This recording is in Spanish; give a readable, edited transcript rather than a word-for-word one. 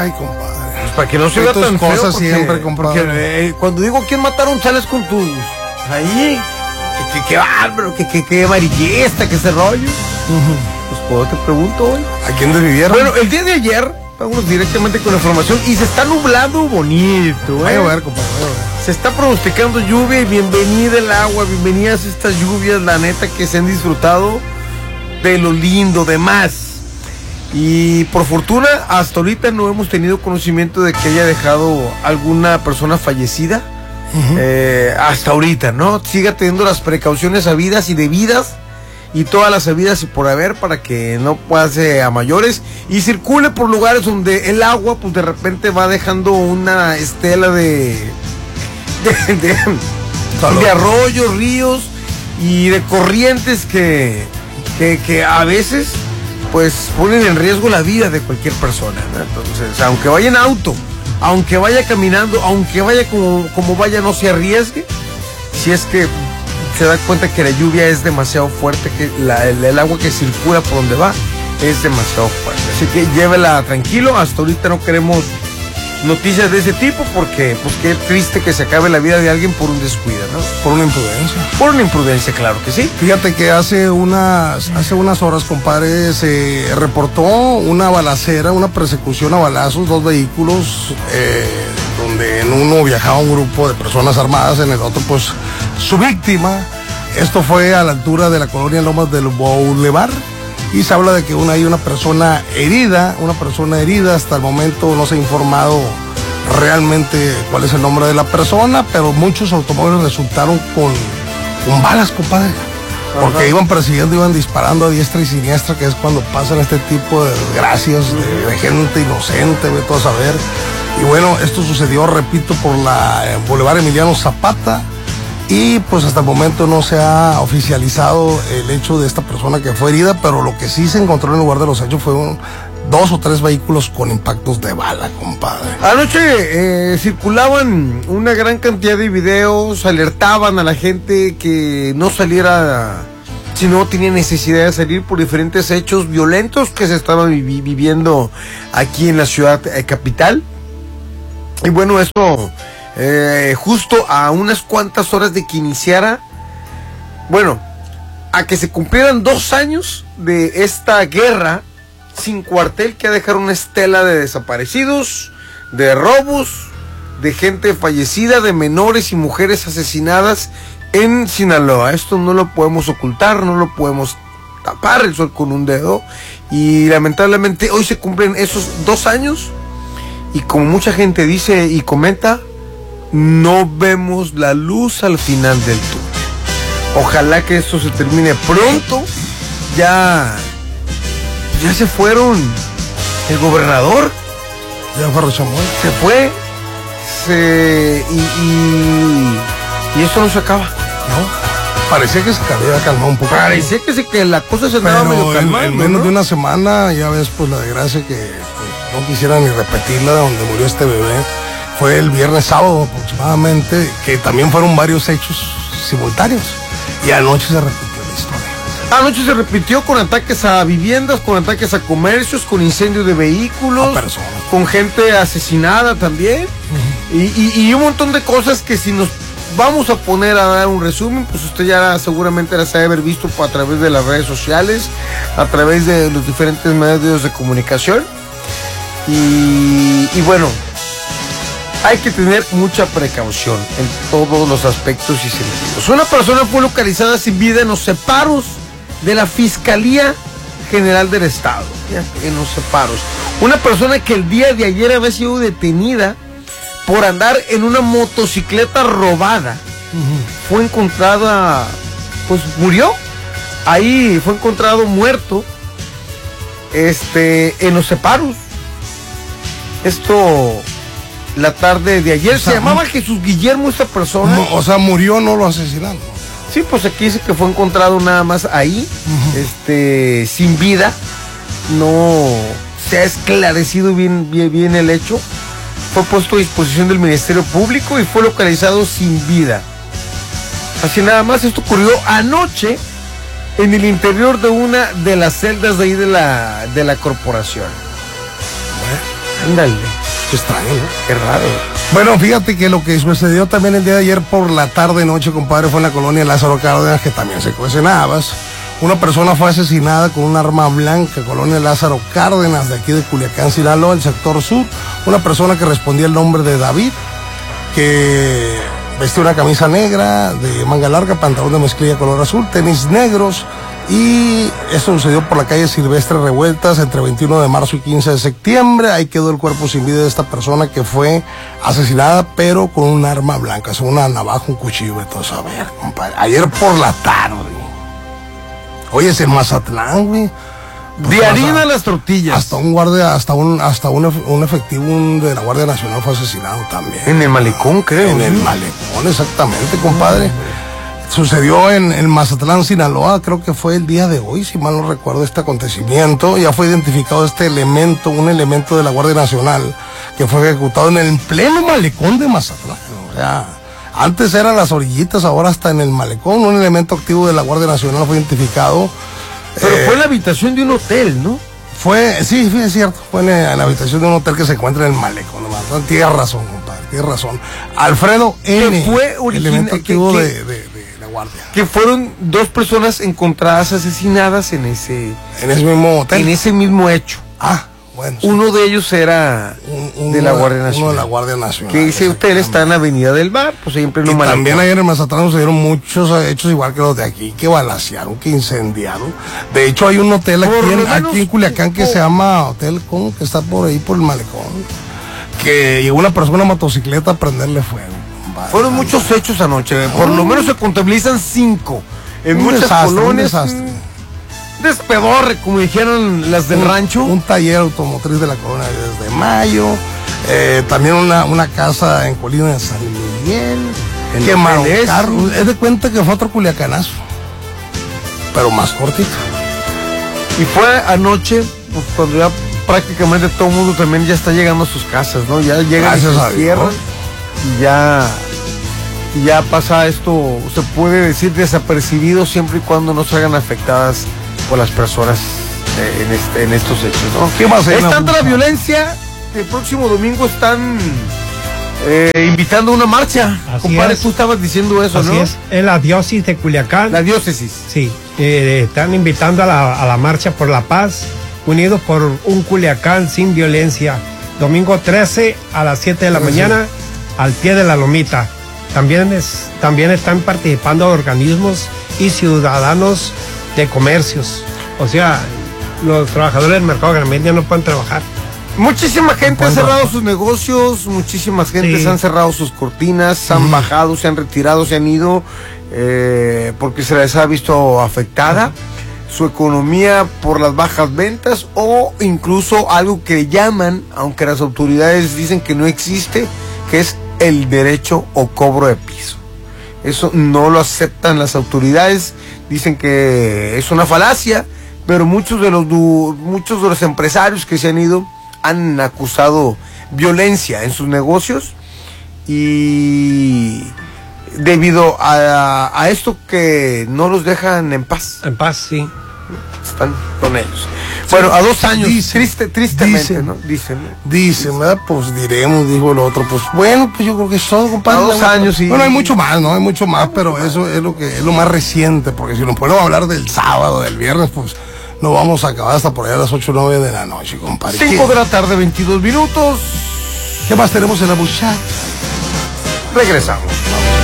Ay, compadre. Pues para que no se vea tan cosas feo, porque, siempre, compadre. porque cuando digo quién mataron, sales con tus... Ahí, que bárbaro, que amarillista, que ese rollo. Pues pues te pregunto hoy. ¿A quién desvivieron? Bueno, el día de ayer, vamos directamente con la información, y se está nublando bonito, Voy a ver, compadre. Se está pronosticando lluvia y bienvenida el agua, bienvenidas estas lluvias, la neta que se han disfrutado de lo lindo, de más. Y por fortuna, hasta ahorita no hemos tenido conocimiento de que haya dejado alguna persona fallecida. Hasta ahorita, ¿no? Siga teniendo las precauciones habidas y debidas y todas las habidas y por haber para que no pase a mayores y circule por lugares donde el agua pues de repente va dejando una estela de arroyos, ríos y de corrientes que a veces pues ponen en riesgo la vida de cualquier persona, ¿no? Entonces, aunque vaya en auto, aunque vaya caminando, aunque vaya como vaya, no se arriesgue, si es que se da cuenta que la lluvia es demasiado fuerte, que el agua que circula por donde va es demasiado fuerte. Así que llévela tranquilo, hasta ahorita no queremos noticias de ese tipo porque pues qué triste que se acabe la vida de alguien por un descuido, ¿no? Por una imprudencia. Por una imprudencia, claro que sí. Fíjate que hace unas horas, compadre, se reportó una balacera, una persecución a balazos, 2 vehículos, donde en uno viajaba un grupo de personas armadas, en el otro pues su víctima. Esto fue a la altura de la colonia Lomas del Boulevard y se habla de que hay una persona herida, hasta el momento no se ha informado realmente cuál es el nombre de la persona, pero muchos automóviles resultaron con balas, compadre, porque iban persiguiendo, iban disparando a diestra y siniestra, que es cuando pasan este tipo de desgracias de gente inocente, vete a saber. Y bueno, esto sucedió, repito, por la Boulevard Emiliano Zapata. Y pues hasta el momento no se ha oficializado el hecho de esta persona que fue herida, pero lo que sí se encontró en el lugar de los hechos fue 2 o 3 vehículos con impactos de bala, compadre. Anoche circulaban una gran cantidad de videos, alertaban a la gente que no saliera si no tenía necesidad de salir por diferentes hechos violentos que se estaban viviendo aquí en la ciudad capital. Y bueno, esto... justo a unas cuantas horas de que iniciara, bueno, a que se cumplieran 2 años de esta guerra sin cuartel que ha dejado una estela de desaparecidos, de robos, de gente fallecida, de menores y mujeres asesinadas en Sinaloa. Esto no lo podemos ocultar, no lo podemos tapar el sol con un dedo y lamentablemente hoy se cumplen esos 2 años y como mucha gente dice y comenta, no vemos la luz al final del túnel. Ojalá que esto se termine pronto. Ya se fueron el gobernador. Ya fue Rochamoy. Se fue. Y esto no se acaba. No. Parecía que se había calmado un poco. Parecía que la cosa se andaba medio calmando. En menos de una semana, ya ves, pues la desgracia que pues, no quisiera ni repetirla, donde murió este bebé. Fue el viernes sábado aproximadamente, que también fueron varios hechos simultáneos. Y anoche se repitió la historia. Anoche se repitió con ataques a viviendas, con ataques a comercios, con incendios de vehículos, a personas, con gente asesinada también. Y un montón de cosas que si nos vamos a poner a dar un resumen, pues usted ya seguramente las ha de haber visto a través de las redes sociales, a través de los diferentes medios de comunicación. Y bueno, hay que tener mucha precaución en todos los aspectos y sentidos. Una persona fue localizada sin vida en los separos de la Fiscalía General del Estado. En los separos. Una persona que el día de ayer había sido detenida por andar en una motocicleta robada. Fue encontrada, pues murió. Ahí fue encontrado muerto. En los separos. Esto... la tarde de ayer, se llamaba Jesús Guillermo esta persona. No, o sea, murió, no lo asesinaron. Sí, pues aquí dice que fue encontrado nada más ahí, sin vida. No se ha esclarecido bien el hecho. Fue puesto a disposición del Ministerio Público y fue localizado sin vida. Así nada más, esto ocurrió anoche en el interior de una de las celdas de ahí de la corporación. Ándale. Qué extraño, ¿no? Qué raro. Bueno, fíjate que lo que sucedió también el día de ayer por la tarde-noche, compadre, fue en la colonia Lázaro Cárdenas, que también se cuecen habas. Una persona fue asesinada con un arma blanca, colonia Lázaro Cárdenas, de aquí de Culiacán, Sinaloa, el sector sur. Una persona que respondía el nombre de David, que vestía una camisa negra de manga larga, pantalón de mezclilla color azul, tenis negros. Y esto sucedió por la calle Silvestre Revueltas entre 21 de marzo y 15 de septiembre. Ahí quedó el cuerpo sin vida de esta persona que fue asesinada, pero con un arma blanca, o sea, una navaja, un cuchillo, de todo eso. A ver, compadre, ayer por la tarde. Oye, es en Mazatlán, güey. De harina a las tortillas. Hasta un guardia, hasta un efectivo de la Guardia Nacional fue asesinado también. En el malecón, creo. En el malecón, exactamente, compadre. Sucedió en Mazatlán, Sinaloa, creo que fue el día de hoy, si mal no recuerdo, este acontecimiento. Ya fue identificado este elemento, un elemento de la Guardia Nacional, que fue ejecutado en el pleno malecón de Mazatlán. O sea, antes eran las orillitas, ahora está en el malecón. Un elemento activo de la Guardia Nacional fue identificado. Pero fue en la habitación de un hotel, ¿no? Sí, es cierto, fue en la habitación de un hotel que se encuentra en el malecón. Tienes razón, compadre, tienes razón. Alfredo N. Que fue elemento activo de la Guardia. Que fueron dos personas encontradas asesinadas en ese mismo hotel. En ese mismo hecho. Bueno. Uno de ellos era de la Guardia Nacional. Uno de la Guardia Nacional. Que ese hotel está en la Avenida del Bar, pues siempre no. Y también ayer en Mazatlán se dieron muchos hechos igual que los de aquí, que balacearon, que incendiaron. De hecho hay un hotel aquí en Culiacán que se llama Hotel ¿cómo? Que está por ahí por el malecón. Que llegó una persona en motocicleta a prenderle fuego. Fueron muchos hechos anoche, por lo menos se contabilizan 5. En muchas colonias. Despedorre, como dijeron las del rancho. Un taller automotriz de la colonia desde Mayo. También una casa en Colina de San Miguel. Quemaron carros. Es de cuenta que fue otro culiacanazo, pero más cortito. Y fue anoche, pues, cuando ya prácticamente todo el mundo también ya está llegando a sus casas, ¿no? Ya llegan y se cierran. Y ya pasa esto, se puede decir desapercibido siempre y cuando no se hagan afectadas por las personas en estos hechos, ¿no? ¿Qué más? Es tanta la violencia que el próximo domingo están invitando a una marcha. Así compadre, es. tú estabas diciendo eso, Así ¿no? es la diócesis de Culiacán. La diócesis. Sí, están invitando a la marcha por la paz, unidos por un Culiacán sin violencia. Domingo 13 a las 7 de la mañana, al pie de la lomita. También están participando organismos y ciudadanos de comercios. O sea, los trabajadores del mercado grande ya no pueden trabajar. Muchísima gente ha cerrado sus negocios, muchísimas gentes han cerrado sus cortinas, se han bajado, se han retirado, se han ido, porque se les ha visto afectada su economía por las bajas ventas o incluso algo que llaman, aunque las autoridades dicen que no existe, que es el derecho o cobro de piso. Eso no lo aceptan las autoridades, dicen que es una falacia, pero muchos de los empresarios que se han ido han acusado violencia en sus negocios y debido a esto que no los dejan en paz. En paz, sí. Están con ellos. Bueno, a 2 años, tristemente, ¿no? Dicen, ¿verdad? Pues diremos, dijo el otro. Pues bueno, pues yo creo que es todo, compadre. A 2 años, sí. Bueno, hay mucho más, ¿no? Hay mucho más, pero eso es lo más reciente, porque si nos ponemos a hablar del sábado, del viernes, pues no vamos a acabar hasta por allá a las 8 o 9 de la noche, compadre. 5 de la tarde, 22 minutos. ¿Qué más tenemos en la buchada? Regresamos.